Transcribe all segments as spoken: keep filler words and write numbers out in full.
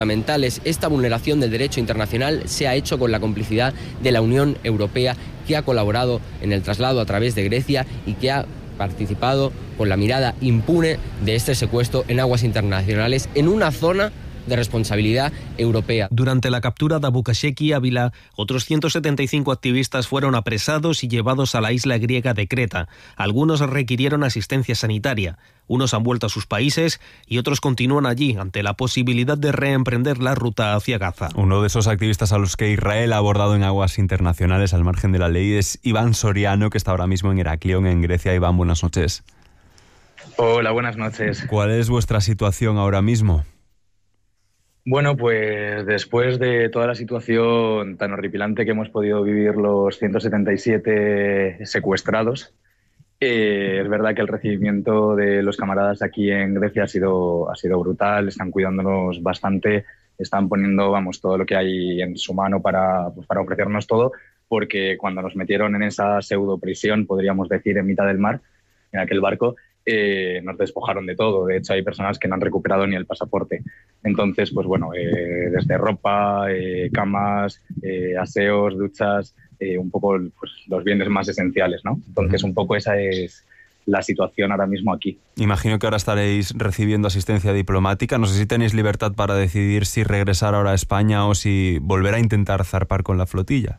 fundamentales. Esta vulneración del derecho internacional se ha hecho con la complicidad de la Unión Europea, que ha colaborado en el traslado a través de Grecia y que ha participado con la mirada impune de este secuestro en aguas internacionales en una zona de responsabilidad europea. Durante la captura de Abukasheki Ávila, otros ciento setenta y cinco activistas fueron apresados y llevados a la isla griega de Creta. Algunos requirieron asistencia sanitaria. Unos han vuelto a sus países y otros continúan allí ante la posibilidad de reemprender la ruta hacia Gaza. Uno de esos activistas a los que Israel ha abordado en aguas internacionales al margen de la ley es Iván Soriano, que está ahora mismo en Heraklión, en Grecia. Iván, buenas noches. Hola, buenas noches. ¿Cuál es vuestra situación ahora mismo? Bueno, pues después de toda la situación tan horripilante que hemos podido vivir los ciento setenta y siete secuestrados, eh, es verdad que el recibimiento de los camaradas aquí en Grecia ha sido, ha sido brutal, están cuidándonos bastante, están poniendo, vamos, todo lo que hay en su mano para, pues, para ofrecernos todo, porque cuando nos metieron en esa pseudo prisión, podríamos decir, en mitad del mar, en aquel barco, Eh, nos despojaron de todo. De hecho, hay personas que no han recuperado ni el pasaporte. Entonces, pues bueno, eh, desde ropa, eh, camas, eh, aseos, duchas, eh, un poco pues, los bienes más esenciales, ¿no? Entonces, un poco esa es la situación ahora mismo aquí. Imagino que ahora estaréis recibiendo asistencia diplomática. No sé si tenéis libertad para decidir si regresar ahora a España o si volver a intentar zarpar con la flotilla.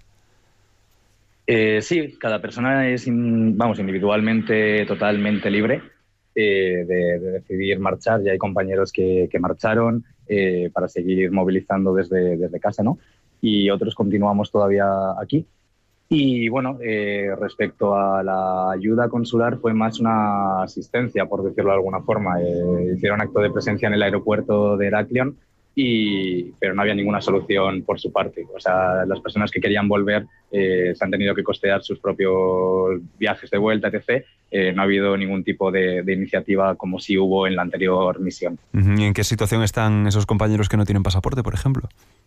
Eh, sí, cada persona es, vamos, individualmente totalmente libre eh, de, de decidir marchar. Ya hay compañeros que, que marcharon eh, para seguir movilizando desde, desde casa, ¿no? Y otros continuamos todavía aquí. Y bueno, eh, respecto a la ayuda consular, fue más una asistencia, por decirlo de alguna forma. Eh, hicieron acto de presencia en el aeropuerto de Heraklion, Y, pero no había ninguna solución por su parte. O sea, las personas que querían volver eh, se han tenido que costear sus propios viajes de vuelta, etcétera. Eh, no ha habido ningún tipo de, de iniciativa como sí hubo en la anterior misión. ¿Y en qué situación están esos compañeros que no tienen pasaporte, por ejemplo?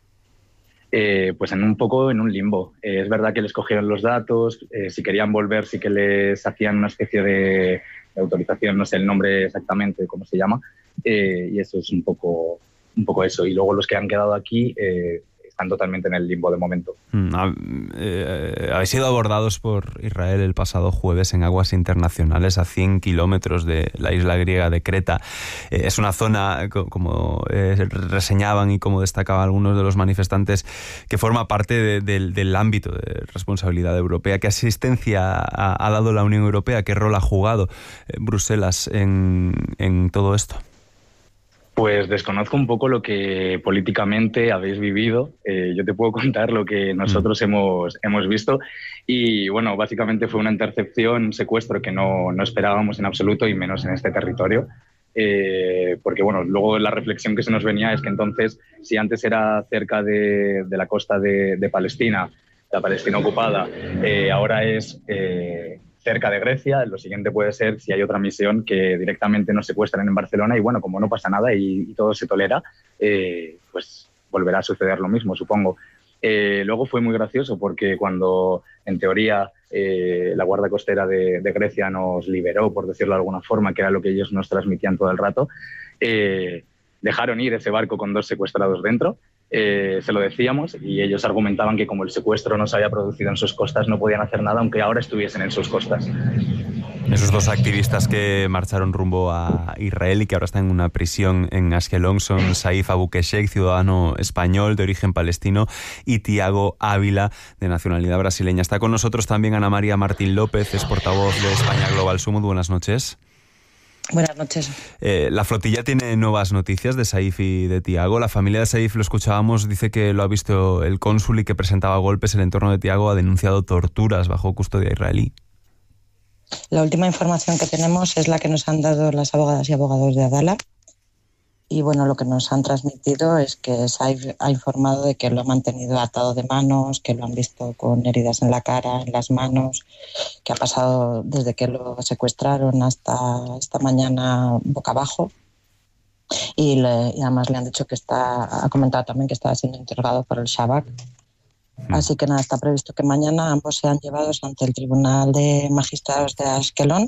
Eh, pues en un poco en un limbo. Eh, es verdad que les cogieron los datos, eh, si querían volver sí que les hacían una especie de, de autorización, no sé el nombre exactamente, cómo se llama, eh, y eso es un poco... un poco eso, y luego los que han quedado aquí eh, están totalmente en el limbo de momento. Mm, eh, habéis sido abordados por Israel el pasado jueves en aguas internacionales a cien kilómetros de la isla griega de Creta. Eh, es una zona, como eh, reseñaban y como destacaban algunos de los manifestantes, que forma parte de, de, del ámbito de responsabilidad europea. ¿Qué asistencia ha, ha dado la Unión Europea? ¿Qué rol ha jugado eh, Bruselas en, en todo esto? Pues desconozco un poco lo que políticamente habéis vivido. Eh, yo te puedo contar lo que nosotros mm. hemos, hemos visto. Y bueno, básicamente fue una intercepción, un secuestro que no, no esperábamos en absoluto y menos en este territorio. Eh, porque bueno, luego la reflexión que se nos venía es que entonces, si antes era cerca de, de la costa de, de Palestina, la Palestina ocupada, eh, ahora es... Eh, cerca de Grecia, lo siguiente puede ser si hay otra misión que directamente nos secuestran en Barcelona y bueno, como no pasa nada y, y todo se tolera, eh, pues volverá a suceder lo mismo, supongo. Eh, luego fue muy gracioso porque cuando, en teoría, eh, la Guardia Costera de, de Grecia nos liberó, por decirlo de alguna forma, que era lo que ellos nos transmitían todo el rato, eh, dejaron ir ese barco con dos secuestrados dentro. Eh, se lo decíamos y ellos argumentaban que como el secuestro no se había producido en sus costas no podían hacer nada aunque ahora estuviesen en sus costas. Esos dos activistas que marcharon rumbo a Israel y que ahora están en una prisión en Ashkelon son Saif Abukeshek, ciudadano español de origen palestino, y Tiago Ávila, de nacionalidad brasileña. Está con nosotros también Ana María Martín López, es portavoz de España Global Summit. Buenas noches. Buenas noches. Eh, la flotilla tiene nuevas noticias de Saif y de Tiago. La familia de Saif, lo escuchábamos, dice que lo ha visto el cónsul y que presentaba golpes. El entorno de Tiago ha denunciado torturas bajo custodia israelí. La última información que tenemos es la que nos han dado las abogadas y abogados de Adala. Y bueno, lo que nos han transmitido es que Saif ha informado de que lo ha mantenido atado de manos, que lo han visto con heridas en la cara, en las manos, que ha pasado desde que lo secuestraron hasta esta mañana boca abajo. Y, le, y además le han dicho que está, ha comentado también que estaba siendo interrogado por el Shabak. Así que nada, está previsto que mañana ambos sean llevados ante el Tribunal de Magistrados de Ashkelon.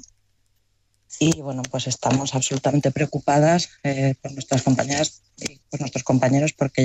Y bueno, pues estamos absolutamente preocupadas eh, por nuestras compañeras y por nuestros compañeros porque